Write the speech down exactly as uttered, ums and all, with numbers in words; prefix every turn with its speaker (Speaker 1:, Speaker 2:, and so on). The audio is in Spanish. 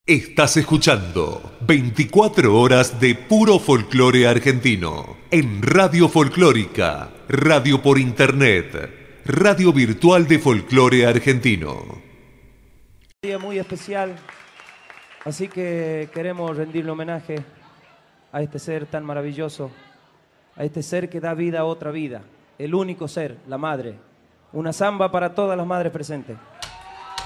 Speaker 1: Estás escuchando veinticuatro horas de puro folclore argentino en Radio Folclórica, radio por internet, radio virtual de folclore argentino.
Speaker 2: Un día muy especial, así que queremos rendirle homenaje a este ser tan maravilloso, a este ser que da vida a otra vida, el único ser, la madre. Una samba para todas las madres presentes.